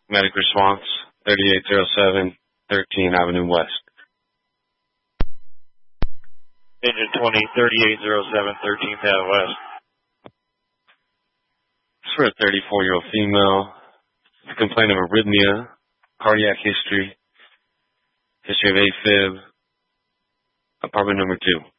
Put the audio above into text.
Medic response, 3807 13th Avenue West. Engine 20, 3807 13th Avenue West. It's for a 34-year-old female. Complaint of arrhythmia, cardiac history of AFib, apartment number 2.